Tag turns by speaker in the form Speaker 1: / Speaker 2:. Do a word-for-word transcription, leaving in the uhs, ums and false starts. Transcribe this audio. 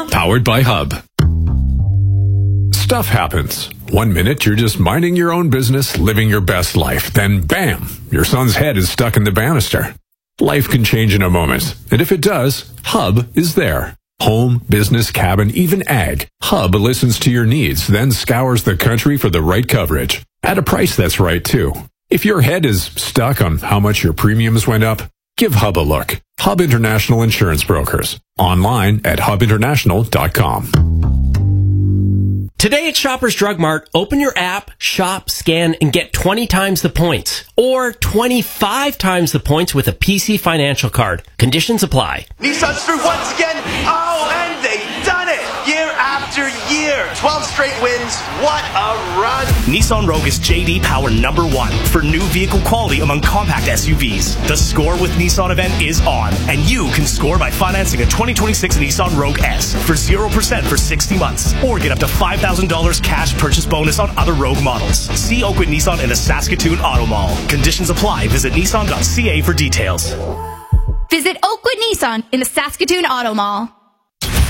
Speaker 1: Powered by Hub. Stuff happens. One minute you're just minding your own business, living your best life. Then bam, your son's head is stuck in the banister. Life can change in a moment. And if it does, Hub is there. Home, business, cabin, even ag. Hub listens to your needs, then scours the country for the right coverage. At a price that's right, too. If your head is stuck on how much your premiums went up, give Hub a look. Hub International Insurance Brokers. Online at hub international dot com.
Speaker 2: Today at Shoppers Drug Mart, open your app, shop, scan, and get twenty times the points. Or twenty-five times the points with a P C Financial Card. Conditions apply.
Speaker 3: Nissan's through once again. Oh, and they've done it. Year after year. twelve straight wins. What a run.
Speaker 4: Nissan Rogue is J D Power number one for new vehicle quality among compact S U Vs. The Score with Nissan event is on, and you can score by financing a twenty twenty-six Nissan Rogue S for zero percent for sixty months, or get up to five thousand dollars cash purchase bonus on other Rogue models. See Oakwood Nissan in the Saskatoon Auto Mall. Conditions apply. Visit nissan dot c a for details.
Speaker 5: Visit Oakwood Nissan in the Saskatoon Auto Mall.